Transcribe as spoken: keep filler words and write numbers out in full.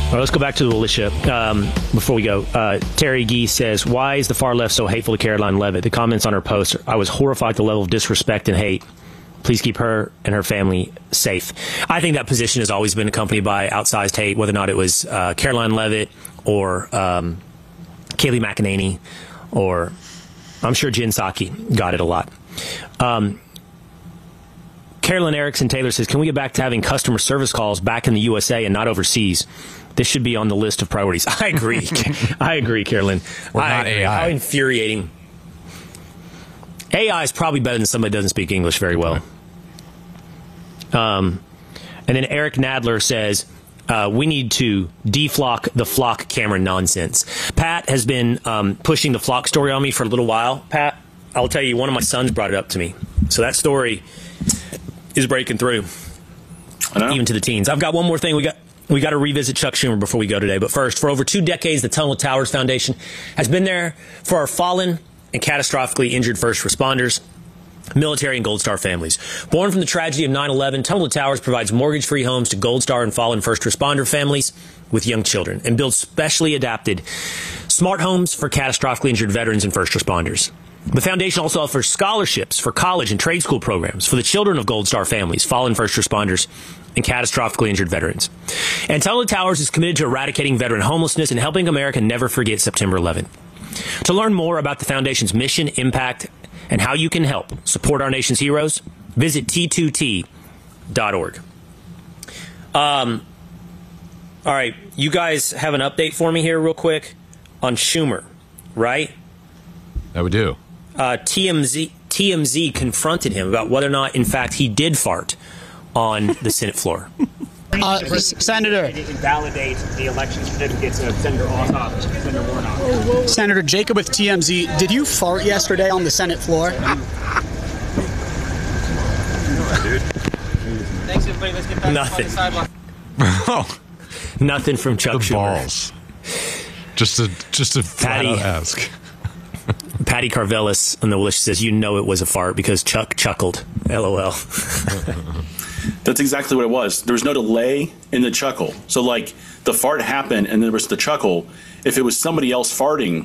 Well, let's go back to the militia um, before we go. Uh, Terry Gee says, why is the far left so hateful to Caroline Leavitt? The comments on her post, I was horrified at the level of disrespect and hate. Please keep her and her family safe. I think that position has always been accompanied by outsized hate, whether or not it was uh, Caroline Leavitt or um, Kayleigh McEnany, or I'm sure Jen Psaki got it a lot. Um, Carolyn Erickson Taylor says, can we get back to having customer service calls back in the U S A and not overseas? This should be on the list of priorities. I agree. I agree, Carolyn. Or I not agree. A I. How infuriating. A I is probably better than somebody who doesn't speak English very well. Um, and then Eric Nadler says, uh, we need to deflock the flock camera nonsense. Pat has been um, pushing the flock story on me for a little while. Pat, I'll tell you, one of my sons brought it up to me. So that story is breaking through, even to the teens. I've got one more thing. We got we got to revisit Chuck Schumer before we go today. But first, for over two decades, the Tunnel to Towers Foundation has been there for our fallen and catastrophically injured first responders, military, and Gold Star families. Born from the tragedy of nine eleven, Tunnel to Towers provides mortgage-free homes to Gold Star and fallen first responder families with young children and builds specially adapted smart homes for catastrophically injured veterans and first responders. The foundation also offers scholarships for college and trade school programs for the children of Gold Star families, fallen first responders, and catastrophically injured veterans. And Tunnel to Towers is committed to eradicating veteran homelessness and helping America never forget September eleventh. To learn more about the foundation's mission, impact, and how you can help support our nation's heroes, visit T two T dot org. Um, all right, you guys have an update for me here real quick on Schumer, right? That we do. Uh, T M Z, T M Z confronted him about whether or not, in fact, he did fart on the Senate floor. Uh, Senator. Invalidate the election certificates of Senator Ossoff, Senator Warnock. Senator Jacob with T M Z, did you fart yesterday on the Senate floor? Thanks, everybody. Let's get back Nothing. on the sideline. Oh, Nothing from Chuck the Schumer. balls. Just to just to flat Patty. out ask. Patty Carvelis on the list says, you know it was a fart because Chuck chuckled. LOL. That's exactly what it was. There was no delay in the chuckle. So, like, the fart happened and there was the chuckle. If it was somebody else farting,